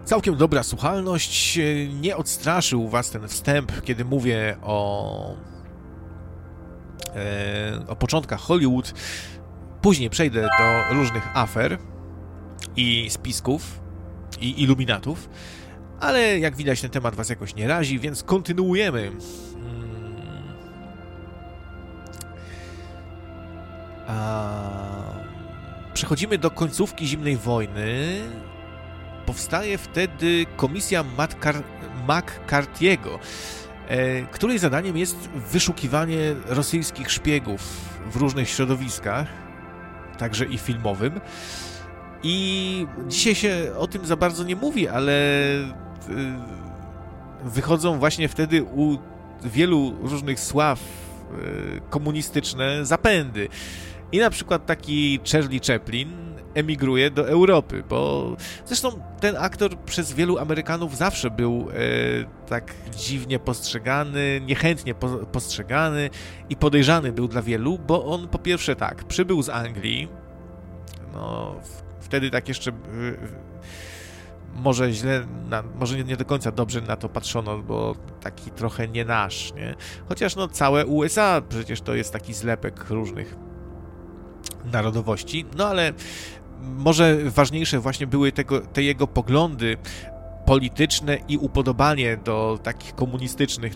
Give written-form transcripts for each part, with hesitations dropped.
Całkiem dobra słuchalność. Nie odstraszył was ten wstęp, kiedy mówię o początkach Hollywood. Później przejdę do różnych afer i spisków i iluminatów, ale jak widać ten temat was jakoś nie razi, więc kontynuujemy. Przechodzimy do końcówki zimnej wojny. Powstaje wtedy komisja McCarthy'ego, której zadaniem jest wyszukiwanie rosyjskich szpiegów w różnych środowiskach, także i filmowym. I dzisiaj się o tym za bardzo nie mówi, ale wychodzą właśnie wtedy u wielu różnych sław komunistyczne zapędy. I na przykład taki Charlie Chaplin emigruje do Europy, bo zresztą ten aktor przez wielu Amerykanów zawsze był tak dziwnie postrzegany, niechętnie postrzegany i podejrzany był dla wielu, bo on po pierwsze tak, przybył z Anglii, no wtedy tak jeszcze może źle, może nie do końca dobrze na to patrzono, bo taki trochę nie nasz, nie? Chociaż no całe USA przecież to jest taki zlepek różnych narodowości, no ale może ważniejsze właśnie były te jego poglądy polityczne i upodobanie do takich komunistycznych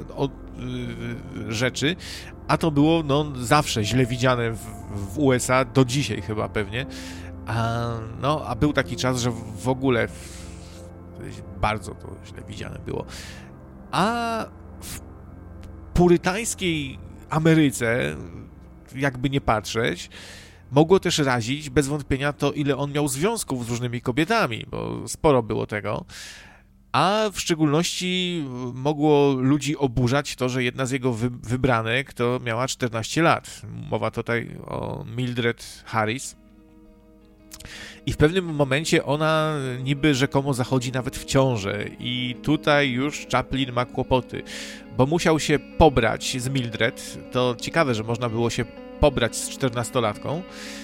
rzeczy, a to było no, zawsze źle widziane w USA, do dzisiaj chyba pewnie, a był taki czas, że w ogóle bardzo to źle widziane było. A w purytańskiej Ameryce, jakby nie patrzeć, mogło też razić bez wątpienia to, ile on miał związków z różnymi kobietami, bo sporo było tego, a w szczególności mogło ludzi oburzać to, że jedna z jego wybranek to miała 14 lat. Mowa tutaj o Mildred Harris. I w pewnym momencie ona niby rzekomo zachodzi nawet w ciążę i tutaj już Chaplin ma kłopoty, bo musiał się pobrać z Mildred. To ciekawe, że można było się pobrać z 14-latką,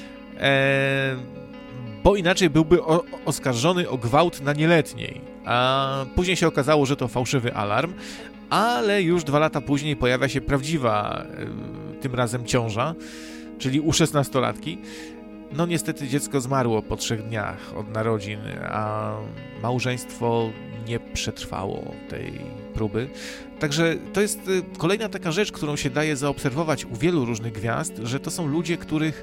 bo inaczej byłby oskarżony o gwałt na nieletniej, a później się okazało, że to fałszywy alarm, ale już 2 lata później pojawia się prawdziwa, tym razem ciąża, czyli u 16-latki. No niestety dziecko zmarło po 3 dniach od narodzin, a małżeństwo nie przetrwało tej próby. Także to jest kolejna taka rzecz, którą się daje zaobserwować u wielu różnych gwiazd, że to są ludzie, których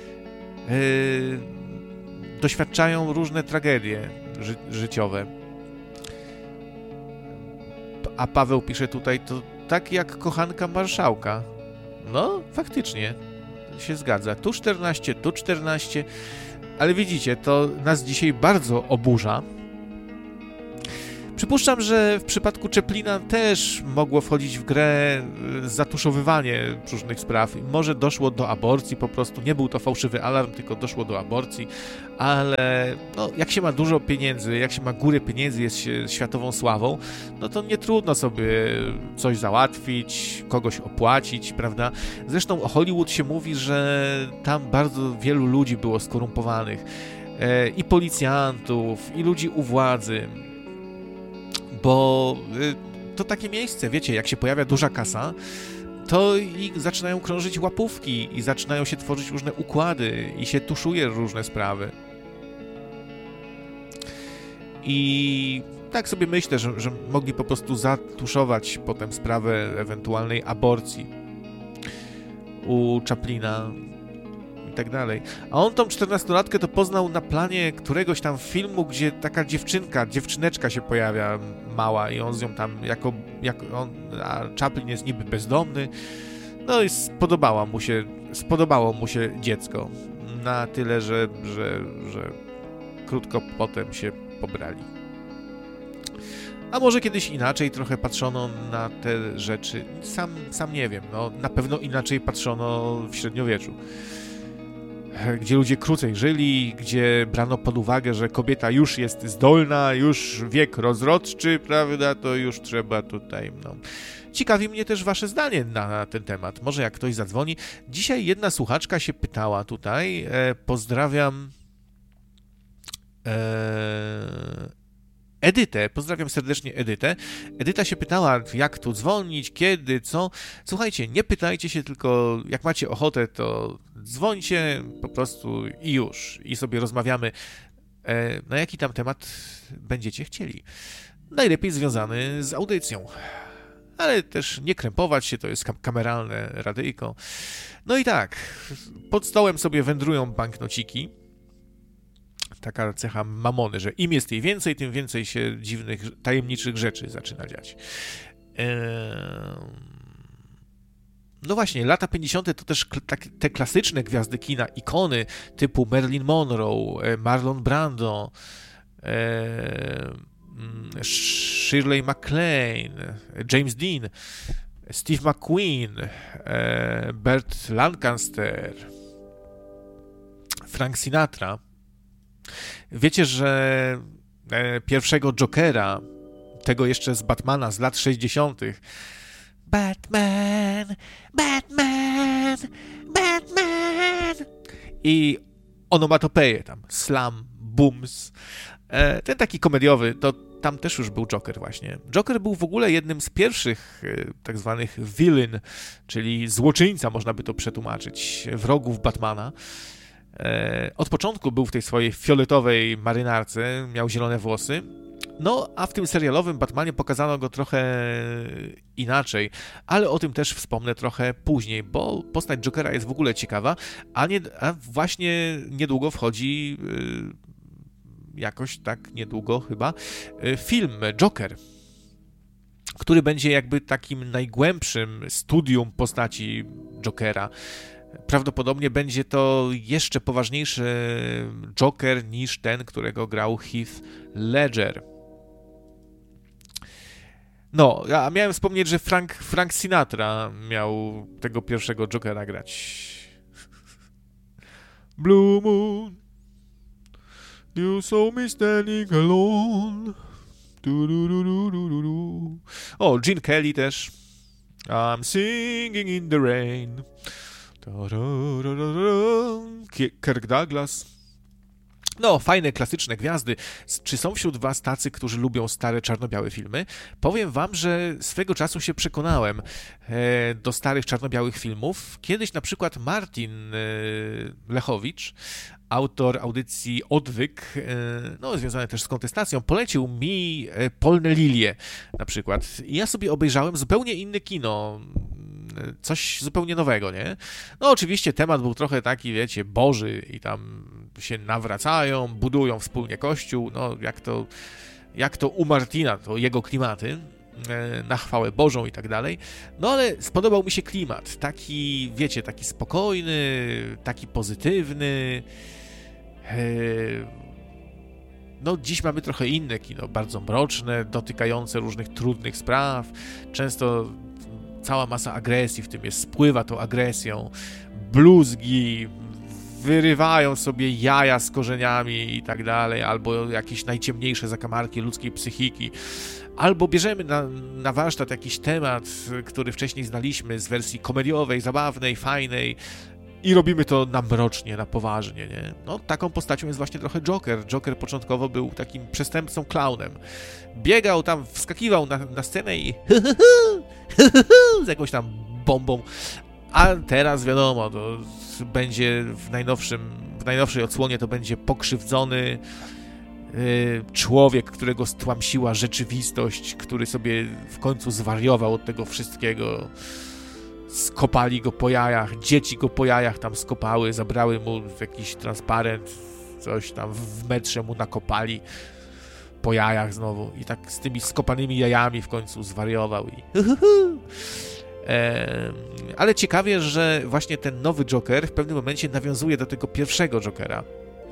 doświadczają różne tragedie życiowe. A Paweł pisze tutaj, to tak jak kochanka marszałka. No, faktycznie się zgadza. Tu 14, tu 14, ale widzicie, to nas dzisiaj bardzo oburza. Przypuszczam, że w przypadku Chaplina też mogło wchodzić w grę zatuszowywanie różnych spraw. Może doszło do aborcji po prostu, nie był to fałszywy alarm, tylko doszło do aborcji, ale no, jak się ma dużo pieniędzy, jak się ma górę pieniędzy, jest się światową sławą, no to nie trudno sobie coś załatwić, kogoś opłacić, prawda? Zresztą o Hollywood się mówi, że tam bardzo wielu ludzi było skorumpowanych, i policjantów, i ludzi u władzy, bo to takie miejsce, wiecie, jak się pojawia duża kasa, to i zaczynają krążyć łapówki i zaczynają się tworzyć różne układy i się tuszuje różne sprawy. I tak sobie myślę, że mogli po prostu zatuszować potem sprawę ewentualnej aborcji u Chaplina i tak dalej. A on tą 14-latkę to poznał na planie któregoś tam filmu, gdzie taka dziewczyneczka się pojawia mała i on z nią tam a Chaplin jest niby bezdomny. No i spodobało mu się dziecko. Na tyle, że krótko potem się pobrali. A może kiedyś inaczej trochę patrzono na te rzeczy. Sam nie wiem. No, na pewno inaczej patrzono w średniowieczu, gdzie ludzie krócej żyli, gdzie brano pod uwagę, że kobieta już jest zdolna, już wiek rozrodczy, prawda, to już trzeba tutaj, no. Ciekawi mnie też wasze zdanie na ten temat. Może jak ktoś zadzwoni. Dzisiaj jedna słuchaczka się pytała tutaj, pozdrawiam Edytę. Pozdrawiam serdecznie Edytę. Edyta się pytała, jak tu dzwonić, kiedy, co. Słuchajcie, nie pytajcie się, tylko jak macie ochotę, to dzwońcie po prostu i już. I sobie rozmawiamy, na jaki tam temat będziecie chcieli. Najlepiej związany z audycją. Ale też nie krępować się, to jest kameralne radyjko. No i tak, pod stołem sobie wędrują banknociki. Taka cecha mamony, że im jest jej więcej, tym więcej się dziwnych, tajemniczych rzeczy zaczyna dziać. No właśnie, lata 50. to też te klasyczne gwiazdy kina, ikony typu Marilyn Monroe, Marlon Brando, Shirley MacLaine, James Dean, Steve McQueen, Burt Lancaster, Frank Sinatra. Wiecie, że pierwszego Jokera, tego jeszcze z Batmana z lat 60. Batman, Batman, Batman i onomatopeje tam, slam, booms. Ten taki komediowy, to tam też już był Joker właśnie. Joker był w ogóle jednym z pierwszych tak zwanych villain, czyli złoczyńca, można by to przetłumaczyć, wrogów Batmana. Od początku był w tej swojej fioletowej marynarce, miał zielone włosy, no a w tym serialowym Batmanie pokazano go trochę inaczej, ale o tym też wspomnę trochę później, bo postać Jokera jest w ogóle ciekawa, a właśnie niedługo wchodzi, jakoś tak niedługo chyba, film Joker, który będzie jakby takim najgłębszym studium postaci Jokera. Prawdopodobnie będzie to jeszcze poważniejszy Joker niż ten, którego grał Heath Ledger. No, ja miałem wspomnieć, że Frank Sinatra miał tego pierwszego Jokera grać. Blue moon, you saw me standing alone. O, Gene Kelly też. I'm singing in the rain. Kirk Douglas. No, fajne, klasyczne gwiazdy. Czy są wśród was tacy, którzy lubią stare, czarno-białe filmy? Powiem wam, że swego czasu się przekonałem do starych, czarno-białych filmów. Kiedyś na przykład Martin Lechowicz, autor audycji Odwyk, no, związany też z kontestacją, polecił mi Polne lilie na przykład. I ja sobie obejrzałem zupełnie inne kino, coś zupełnie nowego, nie? No oczywiście temat był trochę taki, wiecie, boży i tam się nawracają, budują wspólnie kościół, no jak to u Martina, to jego klimaty, na chwałę Bożą i tak dalej. No ale spodobał mi się klimat, taki, wiecie, taki spokojny, taki pozytywny. No dziś mamy trochę inne kino, bardzo mroczne, dotykające różnych trudnych spraw, często cała masa agresji w tym jest, spływa tą agresją, bluzgi, wyrywają sobie jaja z korzeniami i tak dalej, albo jakieś najciemniejsze zakamarki ludzkiej psychiki, albo bierzemy na warsztat jakiś temat, który wcześniej znaliśmy z wersji komediowej, zabawnej, fajnej i robimy to na mrocznie, na poważnie, nie? No taką postacią jest właśnie trochę Joker. Joker początkowo był takim przestępcą, klaunem. Biegał tam, wskakiwał na scenę i z jakąś tam bombą, a teraz wiadomo, to będzie w najnowszej odsłonie to będzie pokrzywdzony człowiek, którego stłamsiła rzeczywistość, który sobie w końcu zwariował od tego wszystkiego. Skopali go po jajach, dzieci go po jajach tam skopały, zabrały mu jakiś transparent, coś tam w metrze mu nakopali po jajach znowu i tak z tymi skopanymi jajami w końcu zwariował i ale ciekawie, że właśnie ten nowy Joker w pewnym momencie nawiązuje do tego pierwszego Jokera.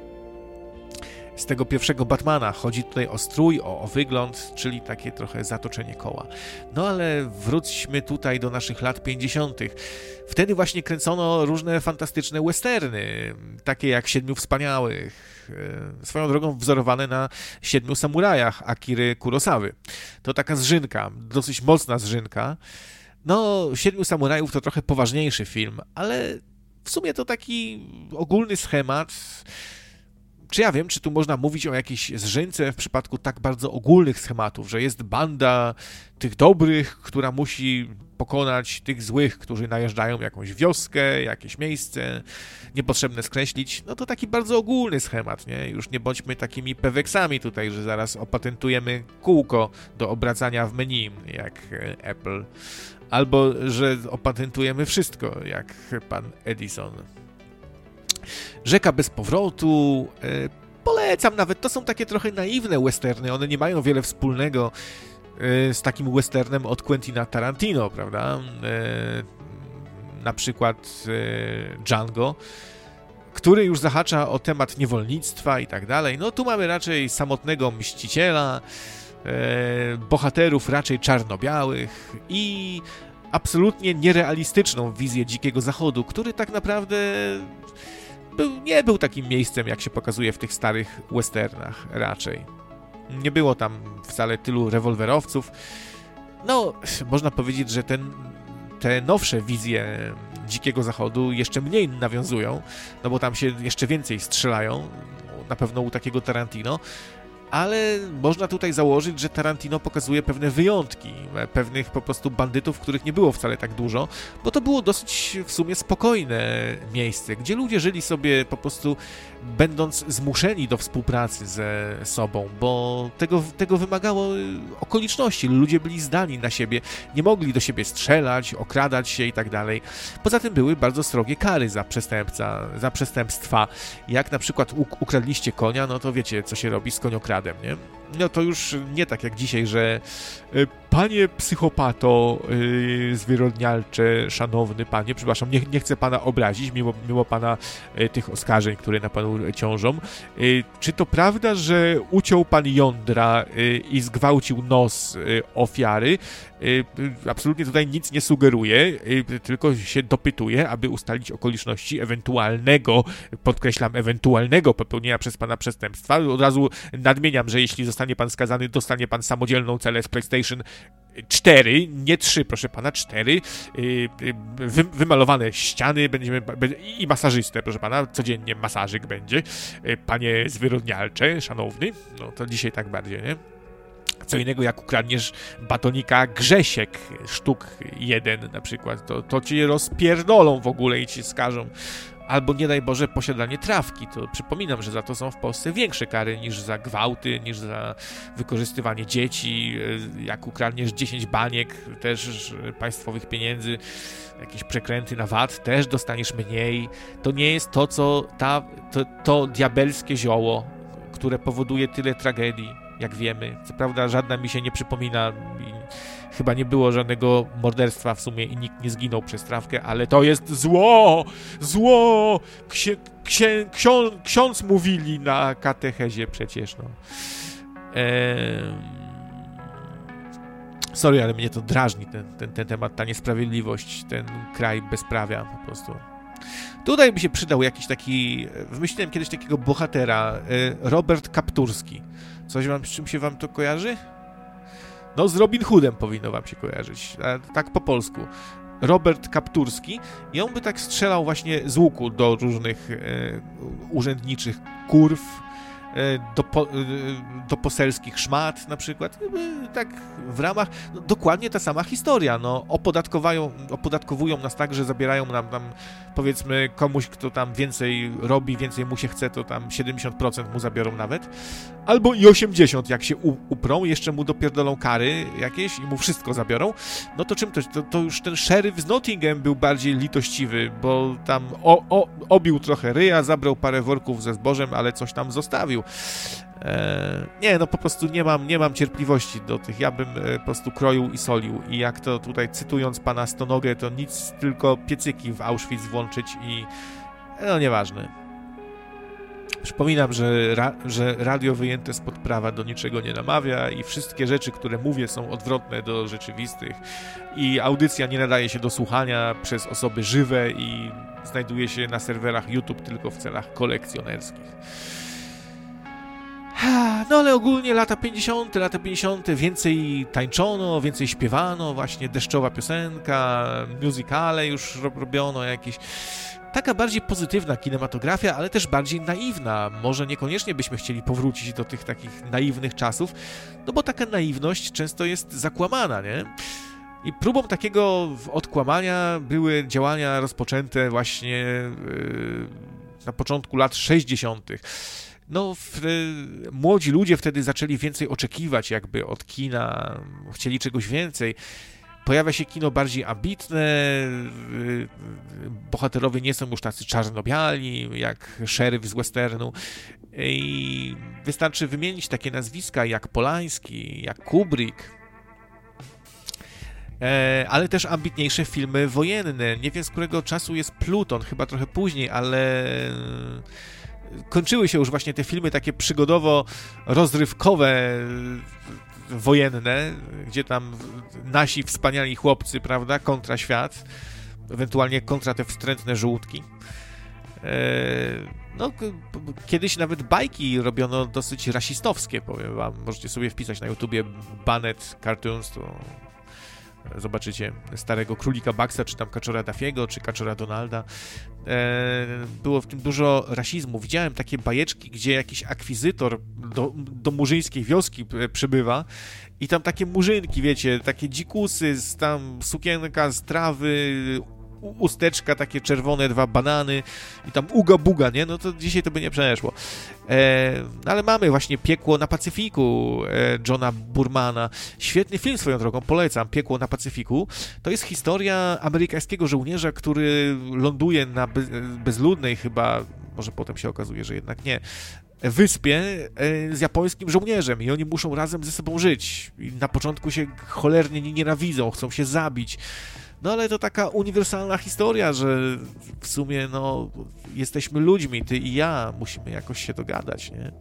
Z tego pierwszego Batmana. Chodzi tutaj o strój, o wygląd, czyli takie trochę zatoczenie koła. No ale wróćmy tutaj do naszych lat 50. Wtedy właśnie kręcono różne fantastyczne westerny, takie jak Siedmiu Wspaniałych, swoją drogą wzorowane na Siedmiu Samurajach Akiry Kurosawy. To taka zżynka, dosyć mocna zżynka. No, Siedmiu Samurajów to trochę poważniejszy film, ale w sumie to taki ogólny schemat. Czy ja wiem, czy tu można mówić o jakiejś zżynce w przypadku tak bardzo ogólnych schematów, że jest banda tych dobrych, która musi pokonać tych złych, którzy najeżdżają jakąś wioskę, jakieś miejsce, niepotrzebne skreślić, no to taki bardzo ogólny schemat, nie? Już nie bądźmy takimi peweksami tutaj, że zaraz opatentujemy kółko do obracania w menu, jak Apple, albo że opatentujemy wszystko, jak pan Edison. Rzeka bez powrotu, polecam nawet, to są takie trochę naiwne westerny, one nie mają wiele wspólnego z takim westernem od Quentina Tarantino, prawda? Na przykład Django, który już zahacza o temat niewolnictwa i tak dalej. No tu mamy raczej samotnego mściciela, bohaterów raczej czarno-białych i absolutnie nierealistyczną wizję Dzikiego Zachodu, który tak naprawdę nie był takim miejscem, jak się pokazuje w tych starych westernach raczej. Nie było tam wcale tylu rewolwerowców. No, można powiedzieć, że te nowsze wizje Dzikiego Zachodu jeszcze mniej nawiązują, no bo tam się jeszcze więcej strzelają, na pewno u takiego Tarantino, ale można tutaj założyć, że Tarantino pokazuje pewne wyjątki, pewnych po prostu bandytów, których nie było wcale tak dużo, bo to było dosyć w sumie spokojne miejsce, gdzie ludzie żyli sobie po prostu będąc zmuszeni do współpracy ze sobą, bo tego wymagało okoliczności, ludzie byli zdani na siebie, nie mogli do siebie strzelać, okradać się i tak dalej. Poza tym były bardzo srogie kary za przestępstwa, jak na przykład ukradliście konia, no to wiecie, co się robi z koniokradem, nie? No to już nie tak jak dzisiaj, że panie psychopato zwyrodnialcze, szanowny panie, przepraszam, nie chcę pana obrazić, mimo pana tych oskarżeń, które na panu ciążą. Czy to prawda, że uciął pan jądra i zgwałcił nos ofiary? Absolutnie tutaj nic nie sugeruję, tylko się dopytuję, aby ustalić okoliczności ewentualnego, podkreślam, ewentualnego popełnienia przez pana przestępstwa. Od razu nadmieniam, że jeśli zostanie pan skazany, dostanie pan samodzielną celę z PlayStation 4, nie 3, proszę pana, 4, wymalowane ściany, i masażystę, proszę pana, codziennie masażyk będzie, panie zwyrodnialcze, szanowny, no to dzisiaj tak bardziej, nie? Co innego jak ukradniesz batonika Grzesiek, sztuk 1 na przykład, to cię rozpierdolą w ogóle i ci skażą. Albo nie daj Boże posiadanie trawki, to przypominam, że za to są w Polsce większe kary niż za gwałty, niż za wykorzystywanie dzieci. Jak ukradniesz 10 baniek też państwowych pieniędzy, jakieś przekręty na VAT, też dostaniesz mniej. To nie jest to diabelskie zioło, które powoduje tyle tragedii, jak wiemy. Co prawda żadna mi się nie przypomina i chyba nie było żadnego morderstwa w sumie i nikt nie zginął przez trawkę, ale to jest zło! Zło! Ksiądz mówili na katechezie przecież, no. Sorry, ale mnie to drażni, ten temat, ta niesprawiedliwość, ten kraj bezprawia po prostu. Tutaj by się przydał jakiś taki, wymyśliłem kiedyś takiego bohatera, Robert Kapturski. Z czym się wam to kojarzy? No z Robin Hoodem powinno wam się kojarzyć, tak po polsku. Robert Kapturski i on by tak strzelał właśnie z łuku do różnych urzędniczych kurw, do poselskich szmat na przykład, tak w ramach, no, dokładnie ta sama historia, no, opodatkowują nas tak, że zabierają nam powiedzmy komuś, kto tam więcej robi, więcej mu się chce, to tam 70% mu zabiorą nawet, albo i 80%, jak się uprą, jeszcze mu dopierdolą kary jakieś i mu wszystko zabiorą, no to czym to już ten szeryf z Nottingham był bardziej litościwy, bo tam obił trochę ryja, zabrał parę worków ze zbożem, ale coś tam zostawił. Nie, no po prostu nie mam cierpliwości do tych, ja bym po prostu kroił i solił i jak to tutaj cytując pana Stonogę, to nic, tylko piecyki w Auschwitz włączyć i no nieważne. Przypominam, że radio wyjęte spod prawa do niczego nie namawia i wszystkie rzeczy, które mówię, są odwrotne do rzeczywistych i audycja nie nadaje się do słuchania przez osoby żywe i znajduje się na serwerach YouTube tylko w celach kolekcjonerskich. No ale ogólnie lata 50, więcej tańczono, więcej śpiewano, właśnie deszczowa piosenka, musicale już robiono jakieś. taka bardziej pozytywna kinematografia, ale też bardziej naiwna. Może niekoniecznie byśmy chcieli powrócić do tych takich naiwnych czasów, no bo taka naiwność często jest zakłamana, nie? I próbą takiego odkłamania były działania rozpoczęte właśnie na początku lat 60. No, młodzi ludzie wtedy zaczęli więcej oczekiwać jakby od kina, chcieli czegoś więcej. Pojawia się kino bardziej ambitne, bohaterowie nie są już tacy czarno-biali, jak szeryf z westernu. I wystarczy wymienić takie nazwiska jak Polański, jak Kubrick, ale też ambitniejsze filmy wojenne. Nie wiem, z którego czasu jest Pluton, chyba trochę później, ale kończyły się już właśnie te filmy takie przygodowo-rozrywkowe, wojenne, gdzie tam nasi wspaniali chłopcy, prawda, kontra świat, ewentualnie kontra te wstrętne żółtki. No, kiedyś nawet bajki robiono dosyć rasistowskie, powiem wam. Możecie sobie wpisać na YouTubie Banned Cartoons, to zobaczycie starego królika Bucksa, czy tam kaczora Daffiego, czy kaczora Donalda. Było w tym dużo rasizmu. Widziałem takie bajeczki, gdzie jakiś akwizytor do murzyńskiej wioski przybywa i tam takie murzynki, wiecie, takie dzikusy, tam sukienka z trawy, usteczka takie czerwone, 2 banany i tam uga buga, nie? No to dzisiaj to by nie przeszło. Ale mamy właśnie Piekło na Pacyfiku Johna Burmana. Świetny film swoją drogą, polecam. Piekło na Pacyfiku. To jest historia amerykańskiego żołnierza, który ląduje na bezludnej chyba, może potem się okazuje, że jednak nie, wyspie z japońskim żołnierzem i oni muszą razem ze sobą żyć. I na początku się cholernie nienawidzą, chcą się zabić. No ale to taka uniwersalna historia, że w sumie no jesteśmy ludźmi, ty i ja, musimy jakoś się dogadać, nie?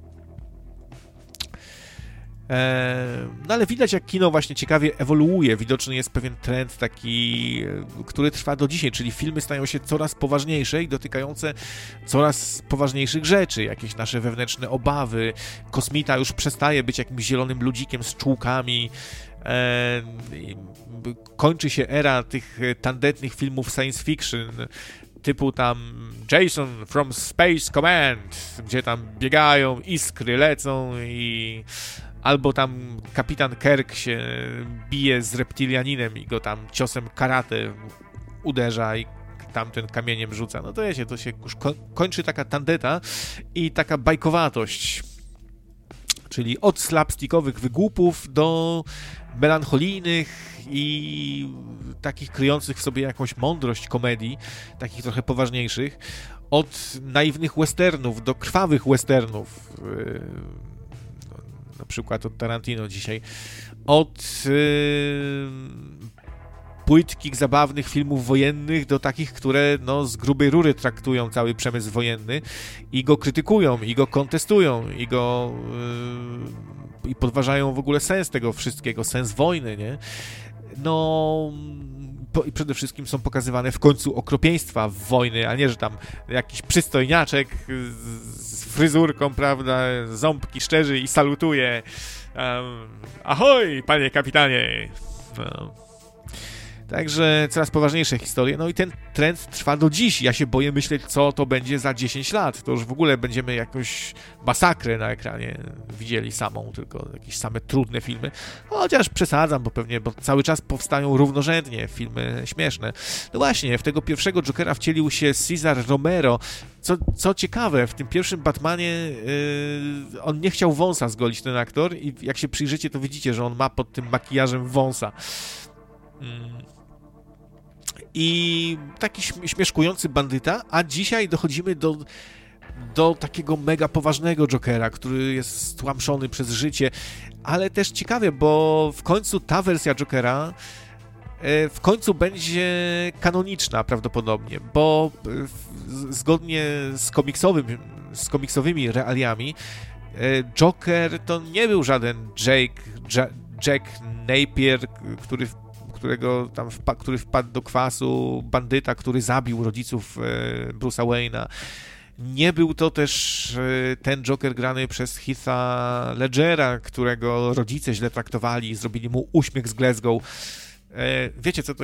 No ale widać, jak kino właśnie ciekawie ewoluuje. Widoczny jest pewien trend taki, który trwa do dzisiaj, czyli filmy stają się coraz poważniejsze i dotykające coraz poważniejszych rzeczy, jakieś nasze wewnętrzne obawy. Kosmita już przestaje być jakimś zielonym ludzikiem z czułkami. Kończy się era tych tandetnych filmów science fiction, typu tam Jason from Space Command, gdzie tam biegają, iskry lecą i albo tam kapitan Kirk się bije z reptilianinem i go tam ciosem karate uderza i tamten kamieniem rzuca. No to wiecie, to się już kończy taka tandeta i taka bajkowatość. Czyli od slapstickowych wygłupów do melancholijnych i takich kryjących w sobie jakąś mądrość komedii, takich trochę poważniejszych. Od naiwnych westernów do krwawych westernów, na przykład od Tarantino dzisiaj. Od płytkich, zabawnych filmów wojennych do takich, które no, z grubej rury traktują cały przemysł wojenny i go krytykują, i go kontestują, i podważają w ogóle sens tego wszystkiego, sens wojny, nie? No i przede wszystkim są pokazywane w końcu okropieństwa wojny, a nie, że tam jakiś przystojniaczek z fryzurką, prawda, ząbki szczerzy i salutuje. Ahoj, panie kapitanie! No. Także coraz poważniejsze historie. No i ten trend trwa do dziś. Ja się boję myśleć, co to będzie za 10 lat. To już w ogóle będziemy jakąś masakrę na ekranie widzieli samą, tylko jakieś same trudne filmy. Chociaż przesadzam, bo cały czas powstają równorzędnie filmy śmieszne. No właśnie, w tego pierwszego Jokera wcielił się Cesar Romero. Co ciekawe, w tym pierwszym Batmanie on nie chciał wąsa zgolić, ten aktor, i jak się przyjrzycie, to widzicie, że on ma pod tym makijażem wąsa. I taki śmieszkujący bandyta, a dzisiaj dochodzimy do takiego mega poważnego Jokera, który jest stłamszony przez życie, ale też ciekawie, bo w końcu ta wersja Jokera w końcu będzie kanoniczna prawdopodobnie, bo zgodnie z komiksowymi realiami Joker to nie był żaden Jack Napier, który wpadł do kwasu, bandyta, który zabił rodziców Bruce'a Wayne'a. Nie był to też ten Joker grany przez Heatha Ledgera, którego rodzice źle traktowali i zrobili mu uśmiech z Glasgow. Wiecie, co to jest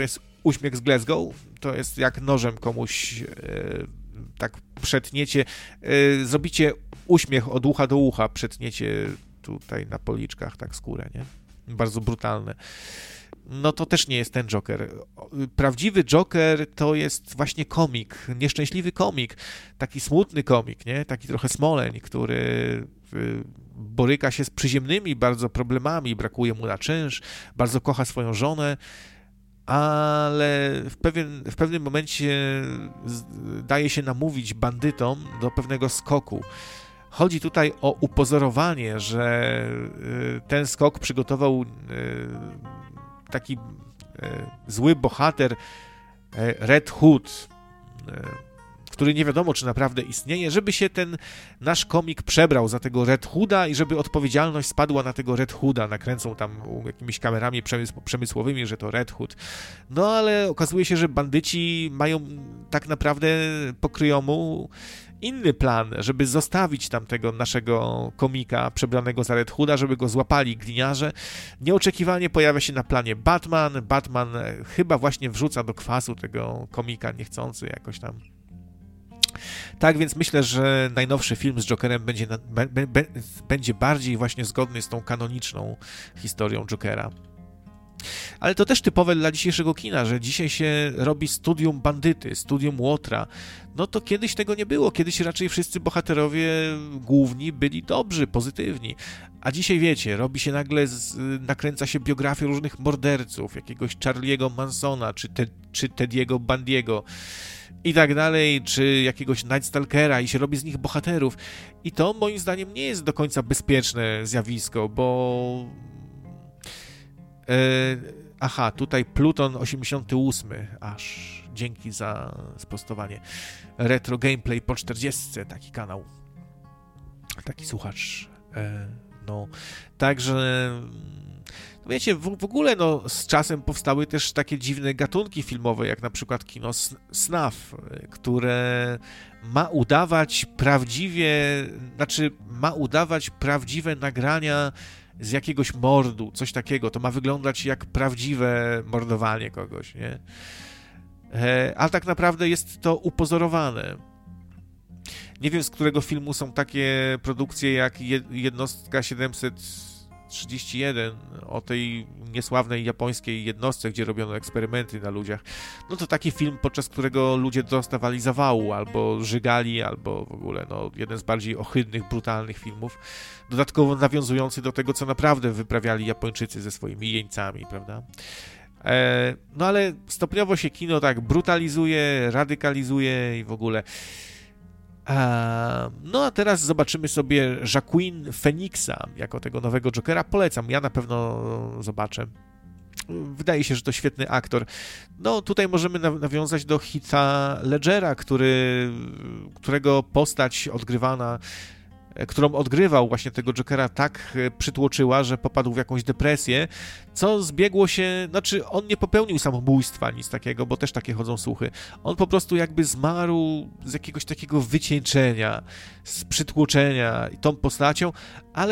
uśmiech z Glasgow, to jest jak nożem komuś tak przetniecie, zrobicie uśmiech od ucha do ucha, przetniecie tutaj na policzkach tak skórę, nie? Bardzo brutalne. No to też nie jest ten Joker. Prawdziwy Joker to jest właśnie komik, nieszczęśliwy komik, taki smutny komik, nie? Taki trochę Smoleń, który boryka się z przyziemnymi bardzo problemami, brakuje mu na czynsz, bardzo kocha swoją żonę, ale w pewnym momencie daje się namówić bandytom do pewnego skoku. Chodzi tutaj o upozorowanie, że ten skok przygotował taki zły bohater Red Hood, który nie wiadomo, czy naprawdę istnieje, żeby się ten nasz komik przebrał za tego Red Hooda i żeby odpowiedzialność spadła na tego Red Hooda. Nakręcą tam jakimiś kamerami przemysłowymi, że to Red Hood. No ale okazuje się, że bandyci mają tak naprawdę pokryjomu inny plan, żeby zostawić tamtego naszego komika przebranego za Red Hooda, żeby go złapali gliniarze. Nieoczekiwanie pojawia się na planie Batman. Batman chyba właśnie wrzuca do kwasu tego komika niechcący jakoś tam. Tak więc myślę, że najnowszy film z Jokerem będzie bardziej właśnie zgodny z tą kanoniczną historią Jokera. Ale to też typowe dla dzisiejszego kina, że dzisiaj się robi studium bandyty, studium łotra. No to kiedyś tego nie było, kiedyś raczej wszyscy bohaterowie główni byli dobrzy, pozytywni. A dzisiaj wiecie, robi się nagle, nakręca się biografie różnych morderców, jakiegoś Charlie'ego Mansona, czy Tediego Bundy'ego i tak dalej, czy jakiegoś Night Stalkera i się robi z nich bohaterów. I to moim zdaniem nie jest do końca bezpieczne zjawisko, bo... Aha, tutaj Pluton 88, aż dzięki za sprostowanie. Retro Gameplay po 40, taki kanał, taki słuchacz. No, także wiecie, w ogóle no, z czasem powstały też takie dziwne gatunki filmowe, jak na przykład kino snuff, które ma udawać prawdziwe nagrania z jakiegoś mordu, coś takiego. To ma wyglądać jak prawdziwe mordowanie kogoś, nie? A tak naprawdę jest to upozorowane. Nie wiem, z którego filmu są takie produkcje jak Jednostka 731, o tej niesławnej japońskiej jednostce, gdzie robiono eksperymenty na ludziach. No to taki film, podczas którego ludzie dostawali zawału, albo żygali, albo w ogóle no, jeden z bardziej ohydnych, brutalnych filmów, dodatkowo nawiązujący do tego, co naprawdę wyprawiali Japończycy ze swoimi jeńcami, prawda? No ale stopniowo się kino tak brutalizuje, radykalizuje i w ogóle... No a teraz zobaczymy sobie Joaquin Phoenixa jako tego nowego Jokera. Polecam, ja na pewno zobaczę. Wydaje się, że to świetny aktor. No tutaj możemy nawiązać do Heatha Ledgera, którego postać którą odgrywał właśnie tego Jokera, tak przytłoczyła, że popadł w jakąś depresję, co zbiegło się, znaczy on nie popełnił samobójstwa, nic takiego, bo też takie chodzą słuchy. On po prostu jakby zmarł z jakiegoś takiego wycieńczenia, z przytłoczenia tą postacią, ale